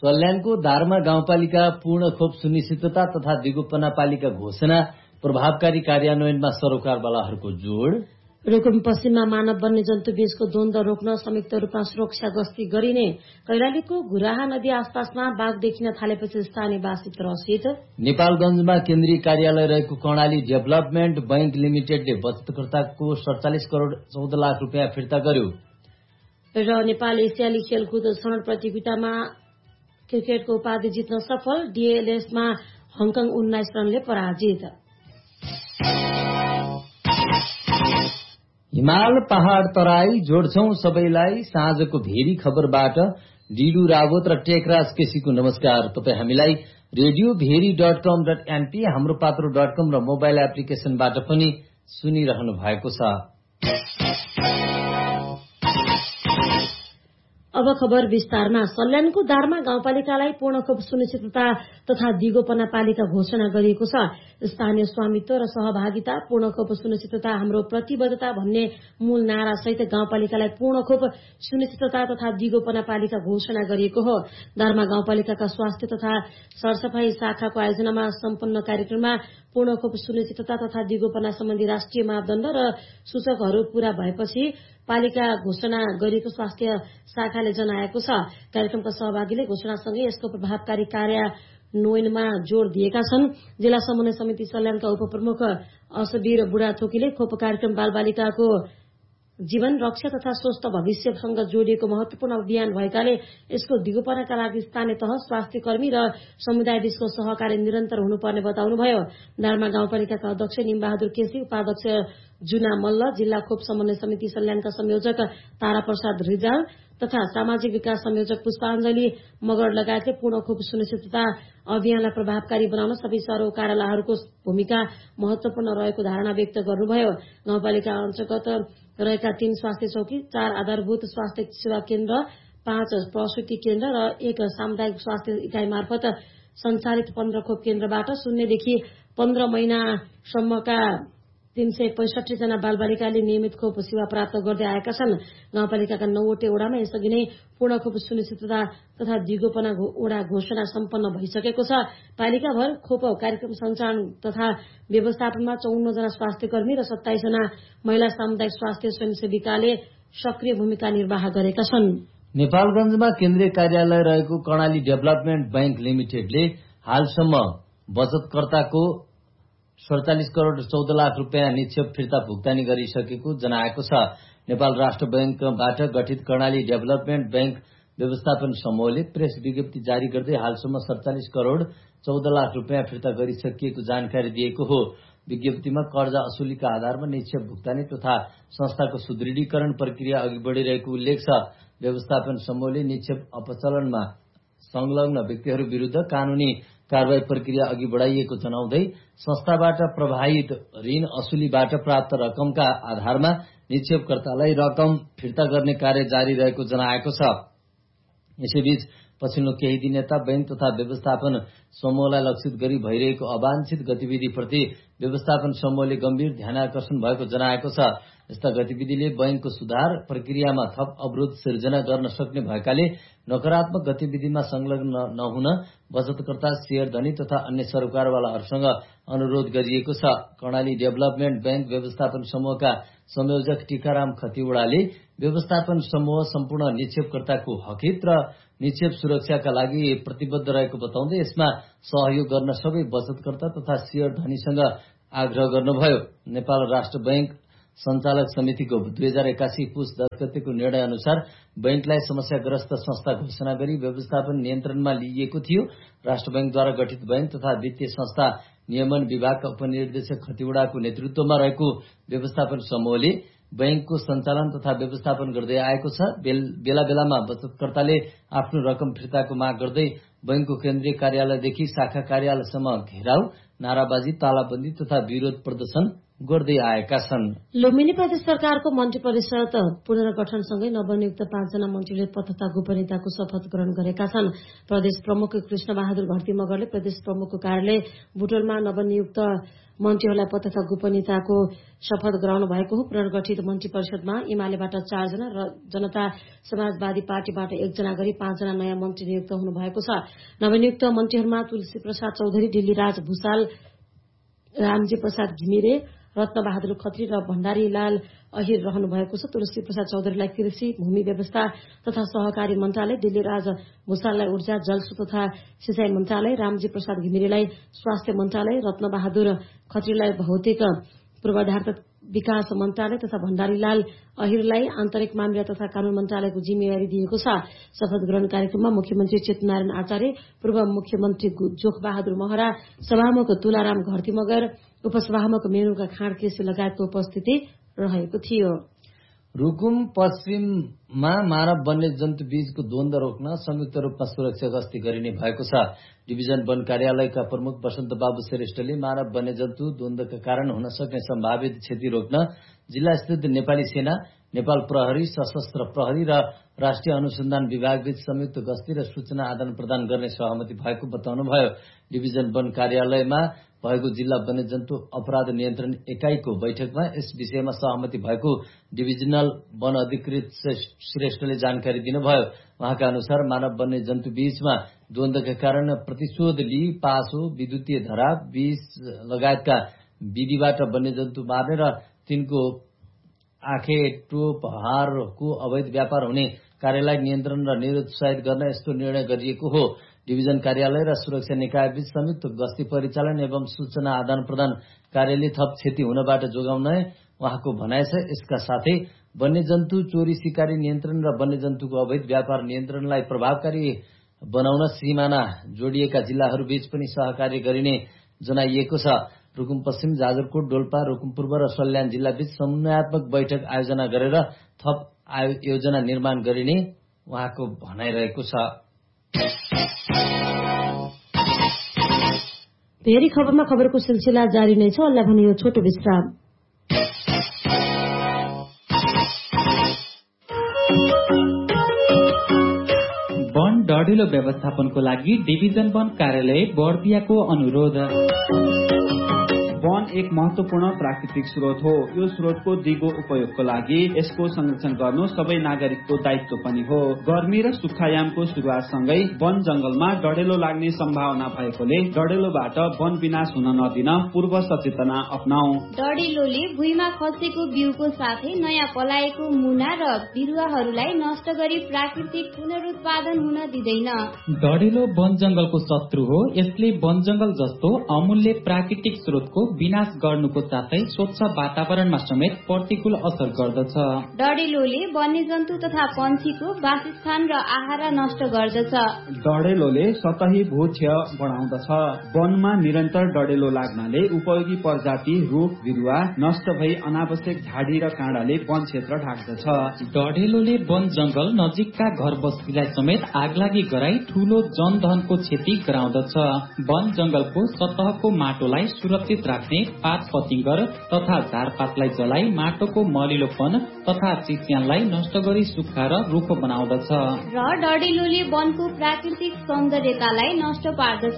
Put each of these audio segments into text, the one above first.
सल्यानको दारमा गाउँपालिका पूर्ण खोप सुनिश्चितता तथा दिगोपनापालिका घोषणा प्रभावकारी कार्यान्वयनमा सरोकारवालाहरूको जोड। रुकुम पश्चिममा मानव वन्यजन्तु बीचको द्वन्द्व रोक्न संयुक्त रूपमा सुरक्षा गस्ती गरिने। कैलालीको घुराहा नदी आसपासमा बाघ देखिन थालेपछि स्थानीयवासी त्रसित। नेपालगञ्जमा केन्द्रीय कार्यालय रहेको कर्णाली डेभलपमेन्ट बैंक लिमिटेडले बचतकर्ताको 47 करोड़ 14 लाख रुपियाँ फिर्ता गर्यो। र नेपाल एसियाली खेलकुद छनौट प्रतियोगितामा क्रिकेटको उपाधि जित्न सफल। डीएलएसमा हङकङ 19 रनले पराजित। हिमाल पहाड़ तराई जोड्छौं सबैलाई साँझको भेरी खबरबाट डिडु रावत र टेकराज केसीको नमस्कार। तपाई हामीलाई radioveri.com.np हाम्रो पात्रो.com र मोबाइल एप्लिकेशनबाट पनि सुनिरहनु भएको छ। अब खबर विस्तारमा। सल्यानको दारमा गाउँपालिकालाई पूर्ण खोप सुनिश्चितता तथा दिगोपनापालिका घोषणा गरिएको छ। स्थानीय स्वामित्व र सहभागिता, पूर्ण खोप सुनिश्चितता हाम्रो प्रतिबद्धता भन्ने मूल नारा सहित गाउँपालिकालाई पूर्ण खोप सुनिश्चितता तथा दिगोपनापालिका घोषणा गरिएको हो। दारमा गाउँपालिकाका स्वास्थ्य तथा सरसफाई शाखाको आयोजनामा सम्पन्न कार्यक्रममा पूर्ण खोप सुनिश्चितता तथा दिगोपना सम्बन्धी राष्ट्रिय मापदण्ड र सूचकहरू पूरा भएपछि पालिका घोषणा गरेको स्वास्थ्य शाखाले जनाएको छ। कार्यक्रमका सहभागीले घोषणासँगै यसको प्रभावकारी कार्यान्वयनमा जोड़ दिएका छन्। जिल्ला समन्वय समिति सल्यानका उपप्रमुख असबीर बुढाथोकीले खोप कार्यक्रम बालबालिकाको जीवन रक्षा तथा स्वस्थ भविष्यसँग जोडिएको महत्वपूर्ण अभियान भएकाले यसको दिगोपनाका लागि स्थानीय तह, स्वास्थ्य कर्मी र समुदाय बीचको सहकार्य निरन्तर हुनुपर्ने बताउनुभयो। दारमा गाउँपालिकाका अध्यक्ष निमबहादुर केसी, उपाध्यक्ष जुना मल्ल, जिल्ला खोप समन्वय समिति सल्यानका संयोजक तारा प्रसाद रिजाल तथा सामाजिक विकास संयोजक पुष्पाञ्जली मगर लगायतले पूर्ण खोप सुनिश्चितता अभियानलाई प्रभावकारी बनाउन सबै सरोकारवालाहरूको भूमिका महत्वपूर्ण रहेको धारणा व्यक्त गर्नुभयो। गाउँपालिका अन्तर्गत रहेका 3 स्वास्थ्य चौकी, 4 आधारभूत स्वास्थ्य सेवा केन्द्र, 5 प्रसुति केन्द्र र 1 सामुदायिक स्वास्थ्य इकाई मार्फत सञ्चालित 15 खोप केन्द्रबाट 0 देखि 15 महिनासम्मका 365 जना बालबालिकाले नियमित खोप सेवा प्राप्त गर्दै आएका छन्। गाउँपालिकाका 9वटै वडामा यसअघि नै पूर्ण खोप सुनिश्चितता तथा दिगोपना वडा घोषणा सम्पन्न भइसकेको छ। पालिकाभर खोप कार्यक्रम सञ्चालन तथा व्यवस्थापनमा 54 जना स्वास्थ्य कर्मी र 27 जना महिला सामुदायिक स्वास्थ्य स्वयंसेविकाले सक्रिय भूमिका निर्वाह गरेका छन्। नेपालगञ्जमा केन्द्रीय कार्यालय रहेको कर्णाली डेभलपमेन्ट बैंक लिमिटेडले हालसम्म बचतकर्ताको 47 करोड़ 14 लाख रुपियाँ निक्षेप फिर्ता भुक्तानी गरिसकेको जनाएको छ। नेपाल राष्ट्र बैंकबाट गठित कर्णाली डेभलपमेन्ट बैंक व्यवस्थापन समूहले प्रेस विज्ञप्ति जारी गर्दै हालसम्म 47 करोड़ 14 लाख रुपियाँ फिर्ता गरिसकिएको जानकारी दिएको हो। विज्ञप्तिमा कर्जा असुलीका आधारमा निक्षेप भुक्तानी तथा संस्थाको सुदृढीकरण प्रक्रिया अघि बढ़िरहेको उल्लेख छ। व्यवस्थापन समूहले निक्षेप अपचलनमा संलग्न व्यक्तिहरू विरूद्ध कानूनी कारवाही प्रक्रिया अघि बढ़ाइएको जनाउँदै संस्थाबाट प्रभावित ऋण असुलीबाट प्राप्त रकमका आधारमा निक्षेपकर्तालाई रकम फिर्ता गर्ने कार्य जारी रहेको जनाएको छ। यसैबीच पछिल्लो केही दिन यता बैंक तथा व्यवस्थापन समूहलाई लक्षित गरी भइरहेको अवांछित गतिविधिप्रति व्यवस्थापन समूहले गम्भीर ध्यानाकर्षण भएको जनाएको छ। यस्ता गतिविधिले बैंकको सुधार प्रक्रियामा थप अवरोध सिर्जना गर्न सक्ने भएकाले नकारात्मक गतिविधिमा संलग्न नहुन बचतकर्ता, शेयर धनी तथा अन्य सरोकारवालाहरूसँग अनुरोध गरिएको छ। कर्णाली डेभलपमेन्ट बैंक व्यवस्थापन समूहका संयोजक टीकाराम खतिवड़ाले व्यवस्थापन समूह सम्पूर्ण निक्षेपकर्ताको हकित र निक्षेप सुरक्षाका लागि प्रतिबद्ध रहेको बताउँदै यसमा सहयोग गर्न सबै बचतकर्ता तथा शेयर धनीसँग आग्रह गर्नुभयो। नेपाल राष्ट्र बैंक सञ्चालक समितिको 2081 पुस 10 गतेको निर्णय अनुसार बैंकलाई समस्याग्रस्त संस्था घोषणा गरी व्यवस्थापन नियन्त्रणमा लिइएको थियो। राष्ट्र बैंकद्वारा गठित बैंक तथा वित्तीय संस्था नियमन विभागका उपनिर्देशक खतिवड़ाको नेतृत्वमा रहेको व्यवस्थापन समूहले बैंकको सञ्चालन तथा व्यवस्थापन गर्दै आएको छ। बेला बेलामा बचतकर्ताले आफ्नो रकम फिर्ताको माग गर्दै बैंकको केन्द्रीय कार्यालयदेखि शाखा कार्यालयसम्म घेराउ, नाराबाजी, तालाबन्दी तथा विरोध प्रदर्शन गर्दै आएका छन्। लुम्बिनी प्रदेश सरकारको मन्त्री परिषद पुनर्गठनसँगै नवनियुक्त 5 जना मन्त्रीले पद तथा गोपनीयताको शपथ ग्रहण गरेका छन्। प्रदेश प्रमुख कृष्ण बहादुर घरती मगरले प्रदेश प्रमुखको कार्यालय बुटोलमा नवनियुक्त मन्त्रीहरूलाई पद तथा गोपनीयताको शपथ गराउनु भएको हो। पुनर्गठित मन्त्री परिषदमा एमालेबाट 4 जना र जनता समाजवादी पार्टीबाट 1 जना गरी 5 जना नयाँ मन्त्री नियुक्त हुनु भएको छ। नवनियुक्त मन्त्रीहरूमा तुलसी प्रसाद चौधरी, डिल्लीराज भूषाल, रामजी प्रसाद घिमिरे, रत्नबहादुर खत्री र भण्डारीलाल अहिर रहनु भएको छ। तुलसी प्रसाद चौधरीलाई कृषि, भूमि व्यवस्था तथा सहकारी मन्त्रालय, डिल्लीराज भूषाललाई ऊर्जा, जलस्रोत तथा सिंचाई मन्त्रालय, रामजी प्रसाद घिमिरेलाई स्वास्थ्य मन्त्रालय, रत्नबहादुर खत्रीलाई भौतिक पूर्वाधार विकास मन्त्रालय तथा भण्डारीलाल अहिरलाई आन्तरिक मामिला तथा कानून मन्त्रालयको जिम्मेवारी दिएको छ। शपथ ग्रहण कार्यक्रममा मुख्यमन्त्री चेतनारायण आचार्य, पूर्व मुख्यमन्त्री जोखबहादुर महरा, सभामुख तुलाराम घरती मगर, उपसभामुख मेनुका खाँड केसी लगायतको उपस्थिति रहेको थियो। रुकुम पश्चिममा मानव वन्यजन्तु बीचको द्वन्द्व रोक्न संयुक्त रूपमा सुरक्षा गस्ती गरिने भएको छ। डिभिजन वन कार्यालयका प्रमुख वसन्त बाबु श्रेष्ठले मानव वन्यजन्तु द्वन्द्वका कारण हुन सक्ने सम्भावित क्षति रोक्न जिल्लास्थित नेपाली सेना, नेपाल प्रहरी, सशस्त्र प्रहरी र राष्ट्रिय अनुसन्धान विभागबीच संयुक्त गस्ती र सूचना आदान प्रदान गर्ने सहमति भएको बताउनुभयो। डिभिजन वन कार्यालयमा भएको जिल्ला वन्यजन्तु अपराध नियन्त्रण एकाइको बैठकमा यस विषयमा सहमति भएको डिभिजनल वन अधिकृत श्रेष्ठले जानकारी दिनुभयो। उहाँका अनुसार मानव वन्यजन्तु बीचमा द्वन्द्वका कारण प्रतिशोध लिई पासो, विद्युतीय धरा, विष लगायतका विधिबाट वन्यजन्तु मार्ने र तिनको आँखे, टोप, हारको अवैध व्यापार हुने कार्यलाई नियन्त्रण र निरुत्साहित गर्न यस्तो निर्णय गरिएको हो। डिभिजन कार्यालय र सुरक्षा निकायबीच संयुक्त गस्ती परिचालन एवं सूचना आदान प्रदान कार्यले थप क्षति हुनबाट जोगाउने उहाँको भनाइ छ। यसका साथै वन्यजन्तु चोरी सिकारी नियन्त्रण र वन्यजन्तुको अवैध व्यापार नियन्त्रणलाई प्रभावकारी बनाउन सीमाना जोडिएका जिल्लाहरूबीच पनि सहकार्य गरिने जनाइएको छ। रुकुम पश्चिम, जाजरकोट, डोल्पा, रुकुम पूर्व र सल्यान जिल्लाबीच समन्वयात्मक बैठक आयोजना गरेर थप योजना निर्माण गरिने उहाँको भनाइ रहेको छ। फेरि खबरमा खबरको सिलसिला जारी नै छ। अल्लाह भने यो छोटो विश्राम। वन डढिलो व्यवस्थापनको लागि डिभिजन वन कार्यालय बर्दियाको अनुरोध। वन एक महत्वपूर्ण प्राकृतिक स्रोत हो। यो स्रोतको दिगो उपयोगको लागि यसको संरक्षण गर्नु सबै नागरिकको दायित्व पनि हो। गर्मी र सुक्खायामको सुरुवातसँगै वन जंगलमा डढेलो लाग्ने सम्भावना भएकोले डढेलोबाट वन विनाश हुन नदिन पूर्व सचेतना अपनाऊ। डढेलोले भुइँमा खसेको बिउको साथै नयाँ पलाएको मुना र बिरुवाहरूलाई नष्ट गरी प्राकृतिक पुनरुत्पादन हुन दिँदैन। डढेलो वन जंगलको शत्रु हो। यसले वन जंगल जस्तो अमूल्य प्राकृतिक स्रोतको विनाश गर्नुको साथै स्वच्छ वातावरणमा समेत प्रतिकूल असर गर्दछ। डढेलोले वन्यजन्तु तथा पन्छीको वासस्थान र आहारा नष्ट गर्दछ। डढेलोले सतही भूक्षय बढाउँदछ। वनमा निरन्तर डढेलो लाग्नाले उपयोगी प्रजाति रुख बिरुवा नष्ट भई अनावश्यक झाडी र काँडाले वन क्षेत्र ढाक्दछ। डढेलोले वन जंगल नजिकका घर बस्तीलाई समेत आगलागी गराई ठूलो जनधनको क्षति गराउँदछ। वन जंगलको सतहको माटोलाई सुरक्षित राख्ने पात पतिंगर तथा झारपातलाई जलाई माटोको मलिलोपन तथा चिस्यानलाई नष्ट गरी सुक्खा र रूखो बनाउँदछ। र डढेलोले वनको प्राकृतिक सौन्दर्यतालाई नष्ट पार्दछ।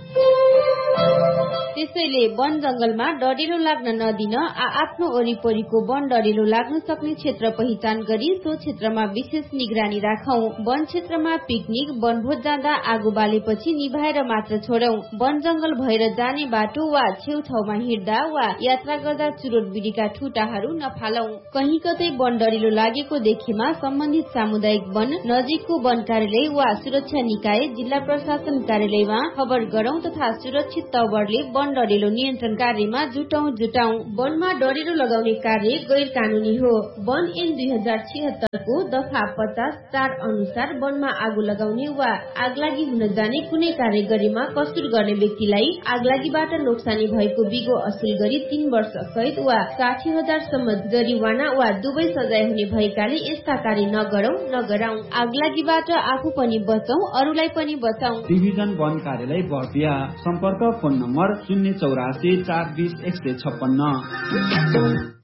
त्यसैले वन जंगलमा डढेलो लाग्न नदिन आफ्नो वरिपरिको वन डढेलो लाग्न सक्ने क्षेत्र पहिचान गरी सो क्षेत्रमा विशेष निगरानी राखौं। वन क्षेत्रमा पिकनिक, वनभोज जाँदा आगो बालेपछि निभाएर मात्र छोडौं। वन जंगल भएर जाने बाटो वा छेउछाउमा हिँड्दा वा यात्रा गर्दा चुरोट बिडीका ठुटाहरू नफालौं। कहीँ कतै वन डढेलो लागेको देखेमा सम्बन्धित सामुदायिक वन, नजिकको वन कार्यालय वा सुरक्षा निकाय, जिल्ला प्रशासन कार्यालयमा खबर गरौं तथा सुरक्षित तवरले वन डढेलो नियन्त्रण कार्यमा जुटौं। वनमा डढेलो लगाउने कार्य गैर कानूनी हो। वन ऐन 2076 को दफा 50(4) अनुसार वनमा आगो लगाउने वा आगलागी हुन जाने कुनै कार्य गरेमा कसुर गर्ने व्यक्तिलाई आगलागीबाट नोक्सानी भएको बिगो असुल गरी 3 वर्ष कैद वा 60,000 सम्म जरिवाना वा दुवै सजाय हुने भएकाले यस्ता कार्य नगरौं। आगलागीबाट आफू पनि बचौं, अरूलाई पनि बचाउँ। डिभिजन वन कार्यालय बर्दिया। सम्पर्क फोन नम्बर 084 420 156।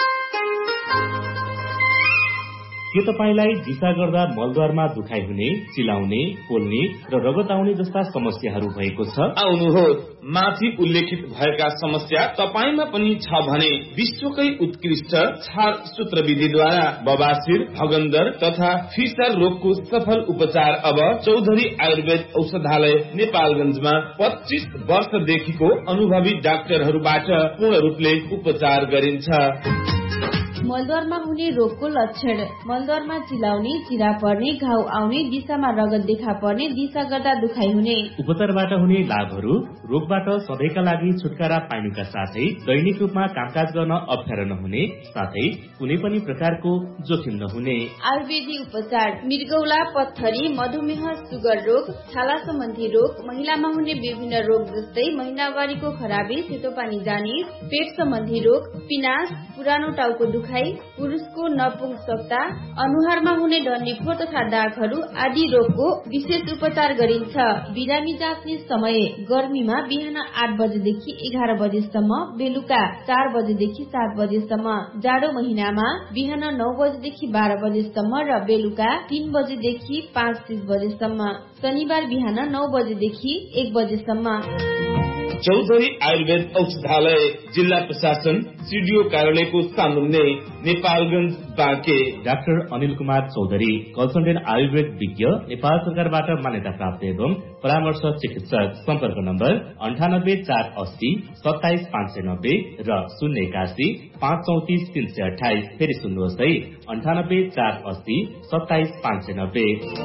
के तपाईलाई दिशा गर्दा मलद्वारमा दुखाइ हुने, चिलाउने, पोल्ने र रगत आउने जस्ता समस्याहरू भएको छ? आउनुहोस्, माथि उल्लेखित भएका समस्या तपाईमा पनि छ भने विश्वकै उत्कृष्ट छार सूत्र विधिद्वारा बबासिर, भगन्दर तथा फिसर रोगको सफल उपचार अब चौधरी आयुर्वेद औषधालय नेपालगञ्जमा 25 वर्षदेखिको अनुभवी डाक्टरहरूबाट पूर्ण रूपले उपचार गरिन्छ। मलद्वारमा हुने रोगको लक्षण: मलद्वारमा चिलाउने, चिरा पर्ने, घाउ आउने, दिशामा रगत देखा पर्ने, दिशा गर्दा दुखाइ हुने। उपचारबाट हुने लाभहरू: रोगबाट सधैँका लागि छुटकारा पाइनुका साथै दैनिक रूपमा कामकाज गर्न अप्ठ्यारो नहुने, साथै कुनै पनि प्रकारको जोखिम नहुने। आयुर्वेदिक उपचार: मृगौला, पत्थरी, मधुमेह, सुगर रोग, छाला सम्बन्धी रोग, महिलामा हुने विभिन्न रोग जस्तै महिनावारीको खराबी, सेतो पानी जाने, पेट सम्बन्धी रोग, पिनास, पुरानो टाउको दुखाइ, पुरुषको नपुंसकता, अनुहारमा हुने डन्डीफोर तथा दागहरू आदि रोगको विशेष उपचार गरिन्छ। बिरामी जाँच्ने समय: गर्मीमा बिहान 8 बजेदेखि 11 बजेसम्म, बेलुका 4 बजेदेखि 7 बजेसम्म, जाडो महिनामा बिहान 9 बजेदेखि 12 बजेसम्म र बेलुका 3 बजेदेखि 5:30 बजेसम्म, शनिबार बिहान 9 बजेदेखि 1 बजेसम्म। चौधरी आयुर्वेद औषधालय, जिल्ला प्रशासन, सिडिओ कार्यालयको सामुन्ने, नेपालगञ्ज बाँके। डाक्टर अनिल कुमार चौधरी, कन्सल्टेन्ट आयुर्वेद विज्ञ, नेपाल सरकारबाट मान्यता प्राप्त एवं परामर्श चिकित्सक। सम्पर्क नम्बर 98 480 27 590 र 081 534 328। फेरि सुन्नुहोस् है, 98 480 27 590।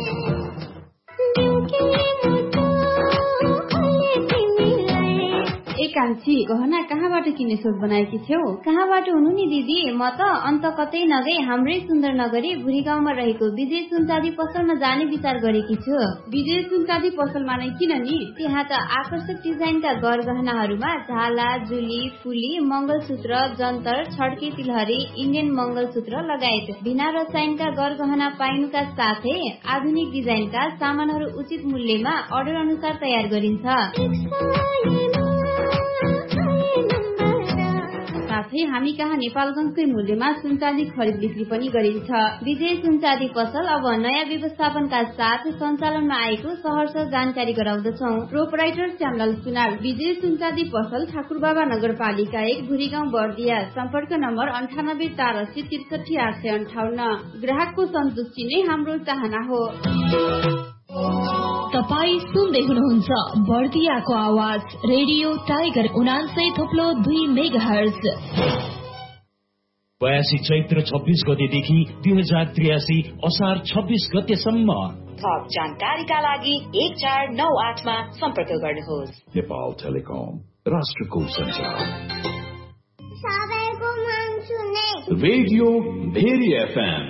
कान्छी, गहना कहाँबाट किन्ने सोच बनाएकी थियौ? कहाँबाट हुनु नि दिदी, म त अन्त कतै नगई हाम्रै सुन्दर नगरी भुरी गाउँमा रहेको विजय सुनचाँदी पसलमा जाने विचार गरेकी छु। विजय सुनचाँदी पसलमा नै किन नि? त्यहाँ त आकर्षक डिजाइनका गरगहनाहरूमा झाला, जुली, फुली, मंगलसूत्र, जन्तर, छड्के तिलहरी, इन्डियन मंगलसूत्र लगायत बिना रसायनका गरगहना पाइनुका साथै आधुनिक डिजाइनका सामानहरू उचित मूल्यमा अर्डर अनुसार तयार गरिन्छ। साथै हामी कहाँ नेपालगञ्जकै मूल्यमा सुनचाँदी खरिद बिक्री पनि गरिन्छ। विजय सुनचाँदी पसल अब नयाँ व्यवस्थापनका साथ सञ्चालनमा आएको सहर्ष जानकारी गराउँदछौं। प्रोपराइटर श्यामलाल सुनार, विजय सुनचाँदी पसल, ठाकुरबाबा नगरपालिका 1, भुरीगाउँ, बर्दिया। सम्पर्क नम्बर 98 480 63 858। ग्राहकको सन्तुष्टि नै हाम्रो चाहना हो। तपाईँ सुन्दै हुनुहुन्छ बर्दियाको आवाज, रेडियो टाइगर 89.2 मेगाहर्ज। 82 चैत्र 26 गतेदेखि 2083 असार 26 गतेसम्म। थप जानकारीका लागि 1498 मा सम्पर्क गर्नुहोस्। नेपाल टेलिकम, राष्ट्रको संचार। Radio very FM.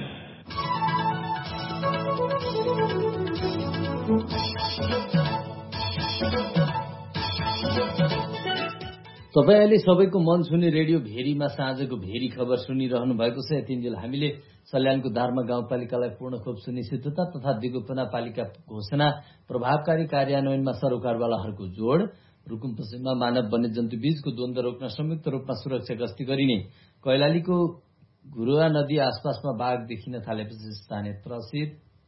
तपाईँ अहिले सबैको मन छुने रेडियो भेरीमा साँझको भेरी खबर सुनिरहनु भएको छ। यतिन्जेल हामीले सल्यानको दार्मा गाउँपालिकालाई पूर्ण खोप सुनिश्चितता तथा दिगोपना पालिका घोषणा प्रभावकारी कार्यान्वयनमा सरोकारवालाहरूको जोड, रुकुम पश्चिममा मानव वन्यजन्तु बीचको द्वन्द्व रोक्न संयुक्त रूपमा सुरक्षा गस्ती गरिने, कैलालीको घुरुवा नदी आसपासमा बाघ देखिन थालेपछि स्थानीय त्रसित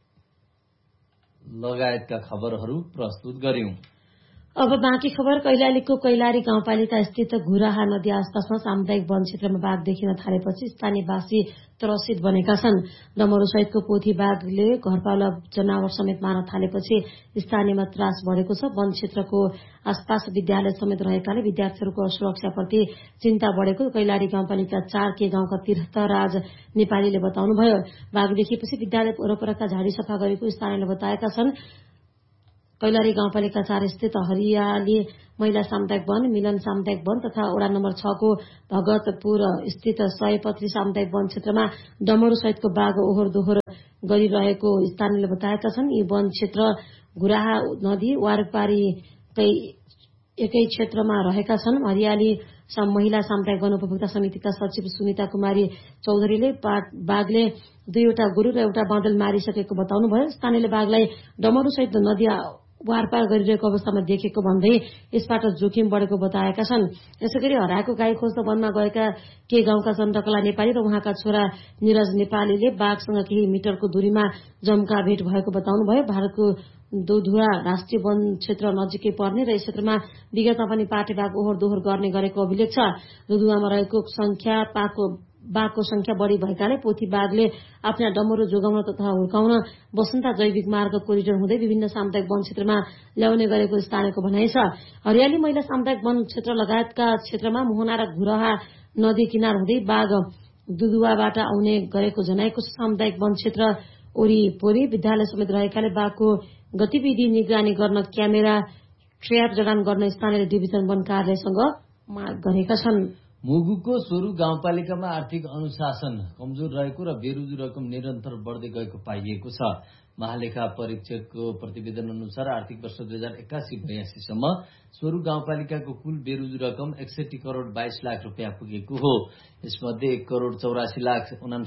लगायतका खबरहरू प्रस्तुत गर्यौं। अब बाँकी खबर। कैलालीको कैलाली गाउँपालिका स्थित घुराहा नदी आसपासमा सामुदायिक वन क्षेत्रमा बाघ देखिन थालेपछि स्थानीयवासी त्रसित बनेका छन्। डमरू सहितको पोथी बाघले घरपालुवा जनावर समेत मार्न थालेपछि स्थानीयमा त्रास बढ़ेको छ। वन क्षेत्रको आसपास विद्यालय समेत रहेकाले विद्यार्थीहरूको सुरक्षाप्रति चिन्ता बढ़ेको कैलाली गाउँपालिका 4 के गाउँका तीर्थराज नेपालीले बताउनुभयो। बाघ देखिएपछि विद्यालय वरपरका झाडी सफा गरेको स्थानीयले बताएका छन्। कैलाली गाउँपालिका 4 स्थित हरियाली महिला सामुदायिक वन, मिलन सामुदायिक वन तथा वडा नम्बर 6 को भगतपुर स्थित सयपत्री सामुदायिक वन क्षेत्रमा डमरू सहितको बाघ ओहोर दोहोर गरिरहेको स्थानीयले बताएका छन्। यी वन क्षेत्र घुराहा नदी वारपारीकै एकै क्षेत्रमा रहेका छन्। हरियाली महिला सामुदायिक वन उपभोक्ता समितिका सचिव सुनिता कुमारी चौधरीले बाघले 2वटा गोरु र एउटा बाँदल मारिसकेको बताउनुभयो। स्थानीयले बाघलाई डमरू सहित नदी वारपार गरिरहेको अवस्थामा देखेको भन्दै यसबाट जोखिम बढेको बताएका छन्। यसैगरी हराएको गाई खोज्न वनमा गएका केही गाउँका चन्द्रकला नेपाली र उहाँका छोरा निरज नेपालीले बाघसँग केही मिटरको दूरीमा जम्का भेट भएको बताउनुभयो। भारतको दोधुवा राष्ट्रिय वन क्षेत्र नजिकै पर्ने र यस क्षेत्रमा विगतमा पनि पाटे बाघ ओहोर दोहोर गर्ने गरेको अभिलेख छ। दोधुवामा रहेको बाघको संख्या बढ़ी भएकाले पोथी बाघले आफ्ना डमरू जोगाउन तथा हुर्काउन वसन्ता जैविक मार्ग कोरिडोर हुँदै विभिन्न सामुदायिक वन क्षेत्रमा ल्याउने गरेको स्थानीयको भनाइ छ। हरियाली महिला सामुदायिक वन क्षेत्र लगायतका क्षेत्रमा मोहना र घुरहा नदी किनार हुँदै बाघ दुधुवाबाट आउने गरेको जनाएको सामुदायिक वन क्षेत्र वरिपरि विद्यालय समेत रहेकाले बाघको गतिविधि निगरानी गर्न क्यामेरा ट्र्याप जडान गर्न स्थानीय डिभिजन वन कार्यालयसँग माग गरेका छन्। मुगुको सोरु गाउँपालिकामा आर्थिक अनुशासन कमजोर रहेको र बेरोजु रकम निरन्तर बढ्दै गएको पाइएको छ। महालेखा परीक्षकको प्रतिवेदन अनुसार आर्थिक वर्ष 2081-82 सम्म सोरु गाउँपालिकाको कुल बेरोजु रकम 61 करोड़ 22 लाख रुपियाँ पुगेको हो। यसमध्ये 1 करोड़ 84 लाख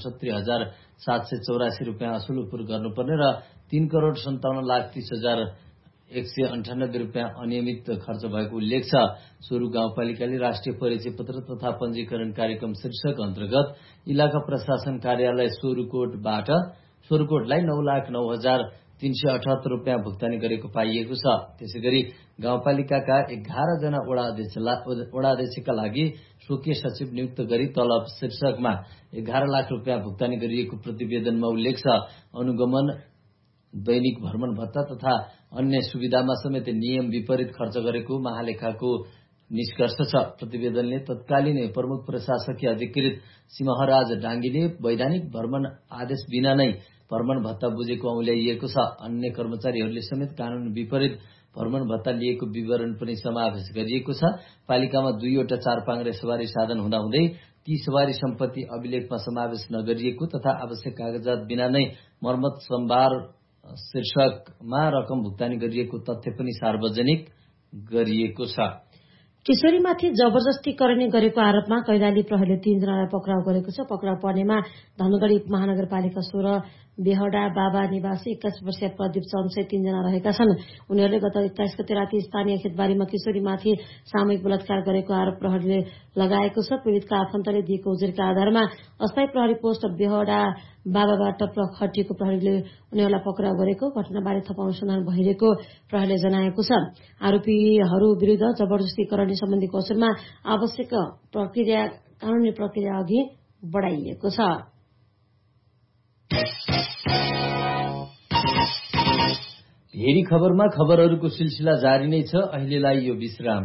69,784 रुपियाँ असुल गर्नुपर्ने र 3 करोड़ 57 लाख 30,198 रुपियाँ अनियमित खर्च भएको उल्लेख छ। सोरु गाउँपालिकाले राष्ट्रिय परिचय पत्र तथा पञ्जीकरण कार्यक्रम शीर्षक अन्तर्गत इलाका प्रशासन कार्यालय सोरुकोटलाई 9,09,378 रुपियाँ भुक्तानी गरेको पाइएको छ। त्यसैगरी गाउँपालिकाका 11 जना वडाध्यक्षका लागि स्वकीय सचिव नियुक्त गरी तलब शीर्षकमा 11 लाख रुपियाँ भुक्तानी गरिएको प्रतिवेदनमा उल्लेख छ। अनुगमन, दैनिक भ्रमण भत्ता तथा अन्य सुविधामा समेत नियम विपरीत खर्च गरेको महालेखाको निष्कर्ष छ। प्रतिवेदनले तत्कालीन प्रमुख प्रशासकीय अधिकृत सिंहराज डाङ्गीले वैधानिक भ्रमण आदेश बिना नै भ्रमण भत्ता बुझेको औल्याइएको छ। अन्य कर्मचारीहरूले समेत कानून विपरीत भ्रमण भत्ता लिएको विवरण पनि समावेश गरिएको छ। पालिकामा 2 वटा 4 पाङ्ग्रे सवारी साधन हुँदाहुँदै ती सवारी सम्पत्ति अभिलेखमा समावेश नगरिएको तथा आवश्यक कागजात बिना नै मर्मत सम्भार शीर्षकमा रकम भुक्तानी गरिएको तथ्य पनि सार्वजनिक गरिएको छ। किशोरीमाथि जबरजस्ती करने गरेको आरोपमा कैलाली प्रहरीले 3 जनालाई पक्राउ गरेको छ। पक्राउ पर्नेमा धनगढ़ी महानगरपालिका 16 बेहडा बाबा निवासी 21 वर्षीय प्रदीप चन्द 3 जना रहेका छन्। उनीहरूले गत 21 गते राति स्थानीय खेतबारीमा किशोरीमाथि सामूहिक बलात्कार गरेको आरोप प्रहरीले लगाएको छ। पीड़ितका आफन्तले दिएको उजुरका आधारमा अस्थायी प्रहरी पोस्ट बेहडा बाबाबाट खटिएको प्रहरीले उनीहरूलाई पक्राउ गरेको घटनाबारे थप अनुसन्धान भइरहेको प्रहरीले जनाएको छ। आरोपीहरू विरूद्ध जबरजस्ती करने सम्बन्धी कौशलमा आवश्यक कानूनी प्रक्रिया अघि बढ़ाइएको छ। भेरी खबरमा खबरहरूको सिलसिला जारी नै छ। अहिलेलाई यो विश्राम।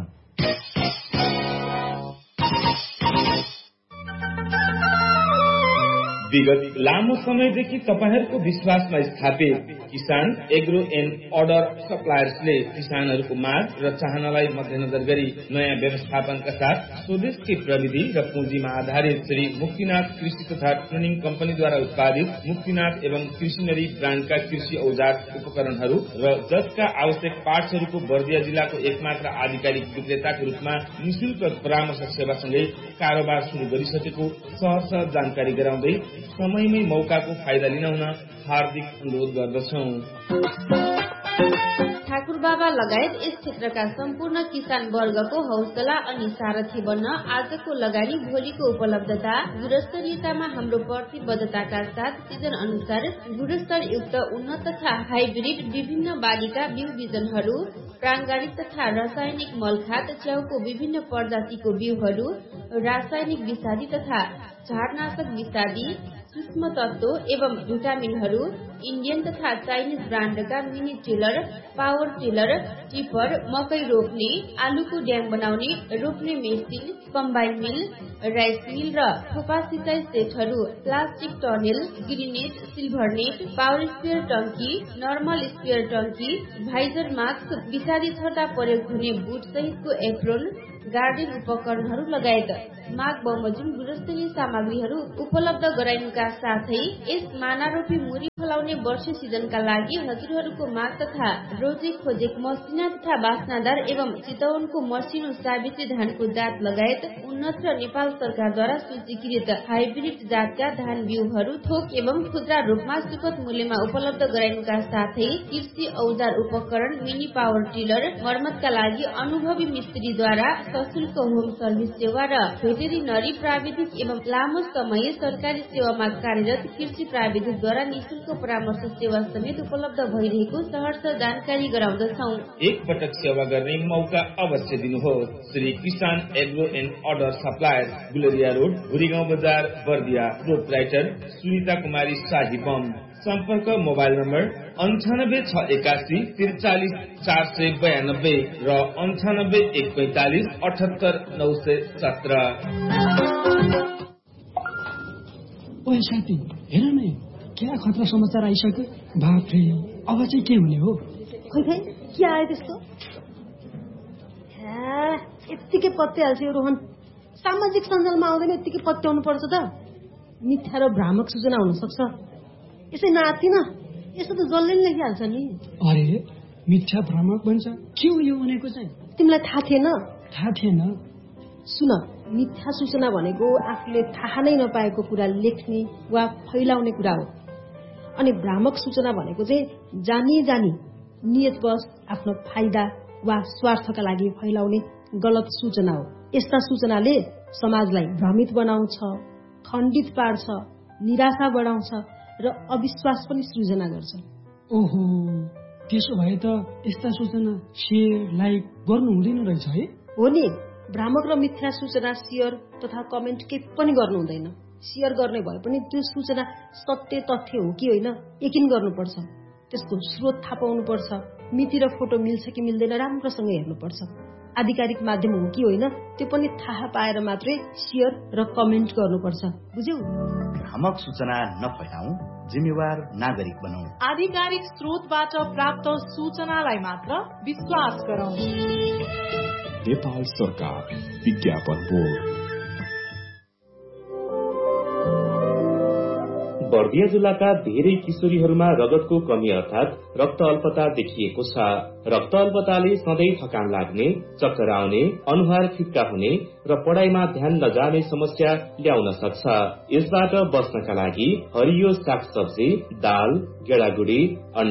विगत लामो समयदेखि तपाईहरूको विश्वासमा स्थापित किसान एग्रो एन्ड अर्डर सप्लायर्सले किसानहरूको माग र चाहनालाई मध्यनजर गरी नयाँ व्यवस्थापनका साथ स्वदेशकै प्रविधि र पुँजीमा आधारित श्री मुक्तिनाथ कृषि तथा ट्रेनिङ कम्पनीद्वारा उत्पादित मुक्तिनाथ एवं कृषिनरी ब्रान्डका कृषि औजार उपकरणहरू र जसका आवश्यक पार्ट्सहरूको बर्दिया जिल्लाको एकमात्र आधिकारिक विक्रेताको रूपमा निशुल्क परामर्श सेवासँगै कारोबार शुरू गरिसकेको सहर्ष जानकारी गराउँदै समयमै मौकाको फाइदा लिन हुन हार्दिक अनुरोध गर्दछौं। ठाकुर बाबा लगायत यस क्षेत्रका सम्पूर्ण किसान वर्गको हौसला अनि सारथी बन्न आजको लगानी भोलिको उपलब्धता गुणस्तरीयतामा हाम्रो प्रतिबद्धताका साथ सिजन अनुसार गुणस्तरयुक्त उन्नत तथा हाइब्रिड विभिन्न बालीका बिउ बिजनहरू, प्राङ्गारिक तथा रासायनिक मलखाद, च्याउको विभिन्न प्रजातिको बिउहरू, रासायनिक विषादी तथा झारनाशक विषादी, सूक्ष्म तत्व एवं भिटामिनहरू, इन्डियन तथा Chinese ब्रान्डका mini tiller, power tiller, tipper, मकै रोप्ने, आलुको ड्याङ बनाउने, रोप्ने मेसिन, कम्बाइन मिल, राइस मिल र थोपा सिँचाइ सेटहरू, plastic tunnel, ग्रिनेट, silver net, power sprayer टंकी, नर्मल स्पेयर टंकी, भाइजर मास्क, विषादी छर्दा प्रयोग हुने बुट सहितको एप्रोन, गार्डन उपकरणहरू लगायत माग बमोजिम गुणस्तरीय सामग्रीहरू उपलब्ध गराइनुका साथै यस मानारोपी मुरी फलाउने वर्ष सिजनका लागि हजुरहरूको माग तथा रोजे खोजेक मसिना तथा बास्नादार एवं चितवनको मसिनो साबित्री धानको जात लगायत उन्नत र नेपाल सरकारद्वारा सूचीकृत हाइब्रिड जातका धान बिउहरू थोक एवं खुद्रा रूपमा सुपथ मूल्यमा उपलब्ध गराइनुका साथै कृषि औजार उपकरण मिनी पावर टिलर मर्मतका लागि अनुभवी मिस्त्रीद्वारा सशुल्क होम सर्भिस सेवा र भेटेरिनरी प्राविधिक एवं लामो समय सरकारी सेवामा कार्यरत कृषि प्राविधिकद्वारा निशुल्क परामर्श सेवा समेत उपलब्ध भइरहेको सहर्ष जानकारी गराउँदछौ। एक पटक सेवा गर्ने मौका अवश्य दिनुहोस्। श्री किसान agro and order supplier, Gulariya road, Bhurigaun बजार, बर्दिया। प्रोप्राइटर सुनिता कुमारी शाही बम। सम्पर्क मोबाइल नम्बर 98681 43 492 र 98145 78 917। ओए साथी, हेर न, क्या खतरा समाचार आइसक्यो। बाफ्रे, अब चाहिँ के हुने हो? खै के आयो त्यस्तो? यत्तिकै पत्याइहाल्छ यो रोहन। सामाजिक सञ्जालमा आउँदैन यत्तिकै पत्याउनु पर्छ त। मिथ्या र भ्रामक सूचना हुन सक्छ। यसै नआत्तिन, यसो त जसले नि लेखिहाल्छ नि। अरे मिथ्या भ्रामक भन्छ, के हो यो भनेको चाहिँ? तिमीलाई थाहा थिएन? थाहा थिएन। सुन, मिथ्या सूचना भनेको आफूले थाहा नै नपाएको कुरा लेख्ने वा फैलाउने कुरा हो। अनि भ्रामक सूचना भनेको चाहिँ जानी नियतवश आफ्नो फाइदा वा स्वार्थका लागि फैलाउने गलत सूचना हो। यस्ता सूचनाले समाजलाई भ्रमित बनाउँछ, खण्डित पार्छ, निराशा बढाउँछ र अविश्वास पनि सृजना गर्छ। ओहो, त्यसो भए त यस्ता सूचना शेयर लाइक गर्नु हुँदैन रहेछ है? हो नि, भ्रामक र मिथ्या सूचना शेयर तथा कमेन्ट केही पनि गर्नु हुँदैन। शेयर गर्ने भए पनि त्यो सूचना सत्य तथ्य हो कि होइन यकिन गर्नुपर्छ। त्यसको स्रोत थाहा पाउनुपर्छ। मिति र फोटो मिल्छ कि मिल्दैन राम्रोसँग हेर्नुपर्छ। आधिकारिक माध्यम हो कि होइन त्यो पनि थाहा पाएर मात्रै शेयर र कमेन्ट गर्नुपर्छ। बुझ्यौ? भ्रामक सूचना नफैलाऊ, जिम्मेवार नागरिक बनौ। आधिकारिक स्रोतबाट प्राप्त सूचनालाई मात्र विश्वास गरौँ। नेपाल सरकार विज्ञापन बोर्ड। बर्दिया जिल्लाका धेरै किशोरीहरूमा रगतको कमी अर्थात रक्त अल्पता देखिएको छ। रक्त अल्पताले सधैँ थकान लाग्ने, चक्कर आउने, अनुहार फिक्का हुने र पढाइमा ध्यान नजाने समस्या ल्याउन सक्छ। यसबाट बच्नका लागि हरियो सागसब्जी, दाल, गेडागुडी,